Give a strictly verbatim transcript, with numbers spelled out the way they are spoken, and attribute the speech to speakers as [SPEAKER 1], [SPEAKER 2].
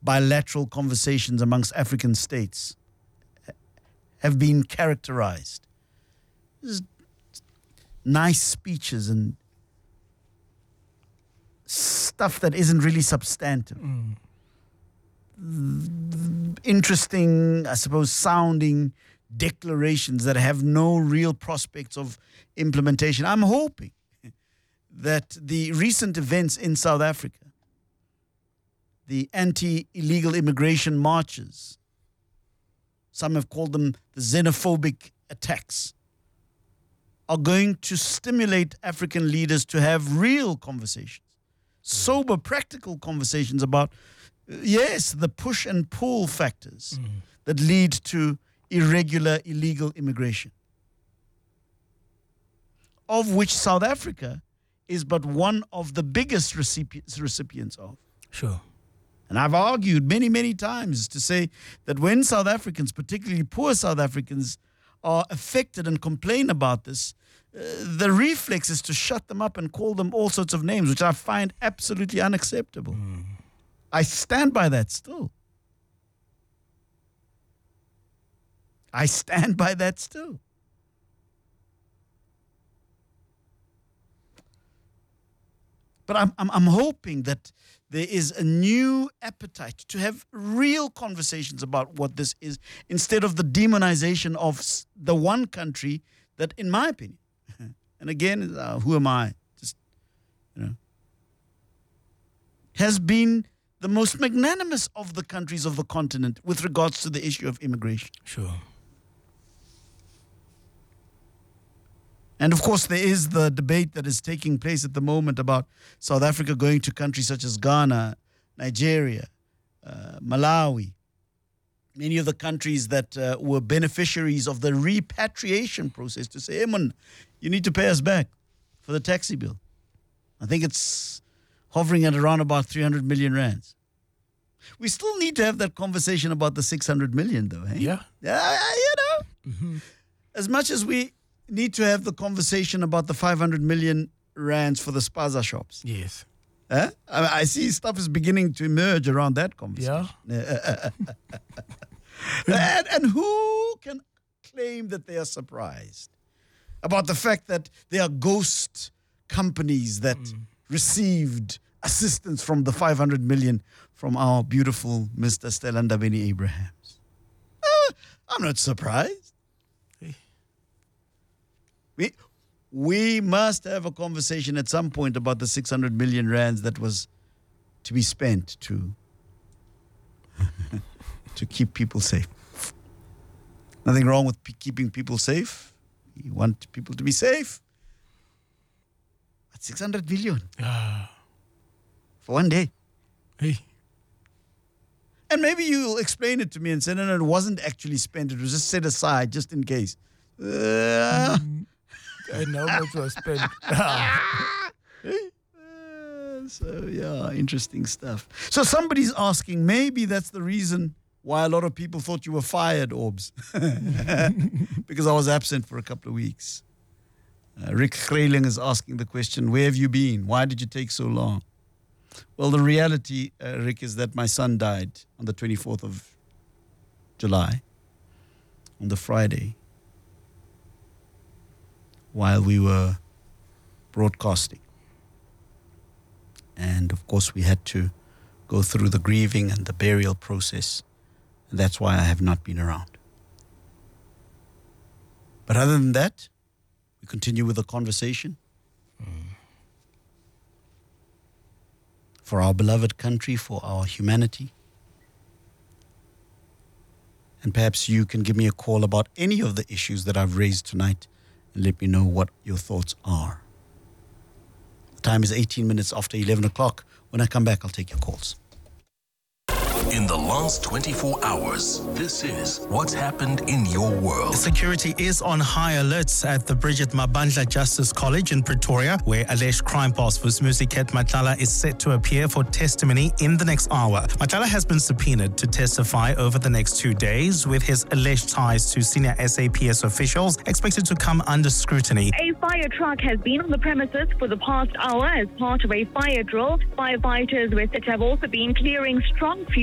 [SPEAKER 1] bilateral conversations amongst African states have been characterized. There's nice speeches and stuff that isn't really substantive.
[SPEAKER 2] Mm.
[SPEAKER 1] Interesting, I suppose, sounding declarations that have no real prospects of implementation. I'm hoping that the recent events in South Africa, the anti-illegal immigration marches, some have called them the xenophobic attacks, are going to stimulate African leaders to have real conversations, sober, practical conversations about, uh, yes, the push and pull factors mm. that lead to irregular, illegal immigration, of which South Africa is but one of the biggest recipients, recipients of.
[SPEAKER 2] Sure.
[SPEAKER 1] And I've argued many, many times to say that when South Africans, particularly poor South Africans, are affected and complain about this, uh, the reflex is to shut them up and call them all sorts of names, which I find absolutely unacceptable.
[SPEAKER 2] Mm.
[SPEAKER 1] I stand by that still. I stand by that still. But I'm, I'm, I'm hoping that there is a new appetite to have real conversations about what this is, instead of the demonization of the one country that, in my opinion, and again, uh, who am I? Just, you know, has been the most magnanimous of the countries of the continent with regards to the issue of immigration.
[SPEAKER 2] Sure.
[SPEAKER 1] And of course, there is the debate that is taking place at the moment about South Africa going to countries such as Ghana, Nigeria, uh, Malawi, many of the countries that uh, were beneficiaries of the repatriation process, to say, hey man, you need to pay us back for the taxi bill. I think it's hovering at around about three hundred million rands. We still need to have that conversation about the six hundred million though, hey?
[SPEAKER 2] Yeah.
[SPEAKER 1] Yeah, you know.
[SPEAKER 2] Mm-hmm.
[SPEAKER 1] As much as we need to have the conversation about the five hundred million rands for the spaza shops.
[SPEAKER 2] Yes.
[SPEAKER 1] Huh? I, I see stuff is beginning to emerge around that conversation.
[SPEAKER 2] Yeah.
[SPEAKER 1] and, and who can claim that they are surprised about the fact that there are ghost companies that mm. received assistance from the five hundred million from our beautiful Mister Stella Ndabeni-Abrahams? Uh, I'm not surprised. We, we must have a conversation at some point about the six hundred million rands that was to be spent to to keep people safe. Nothing wrong with p- keeping people safe. You want people to be safe. But six hundred billion
[SPEAKER 2] Ah.
[SPEAKER 1] for one day.
[SPEAKER 2] Hey.
[SPEAKER 1] And maybe you'll explain it to me and say, no, no, it wasn't actually spent. It was just set aside just in case. Uh,
[SPEAKER 2] Mm. I know how much was spent. Ah.
[SPEAKER 1] Uh, so, yeah, interesting stuff. So somebody's asking, maybe that's the reason why a lot of people thought you were fired, Orbs. Because I was absent for a couple of weeks. Uh, Rick Grayling is asking the question, where have you been? Why did you take so long? Well, the reality, uh, Rick, is that my son died on the twenty-fourth of July, on the Friday, while we were broadcasting. And of course, we had to go through the grieving and the burial process. And that's why I have not been around. But other than that, we continue with the conversation. Mm. For our beloved country, for our humanity. And perhaps you can give me a call about any of the issues that I've raised tonight and let me know what your thoughts are. The time is eighteen minutes after eleven o'clock. When I come back, I'll take your calls.
[SPEAKER 3] In the last twenty-four hours, this is what's happened in your world.
[SPEAKER 4] Security is on high alert at the Bridget Mabandla Justice College in Pretoria, where alleged crime boss Vusmuzi Matlala is set to appear for testimony in the next hour. Matlala has been subpoenaed to testify over the next two days, with his alleged ties to senior S A P S officials expected to come under scrutiny.
[SPEAKER 5] A fire truck has been on the premises for the past hour as part of a fire drill. Firefighters were said to have also been clearing strong fumes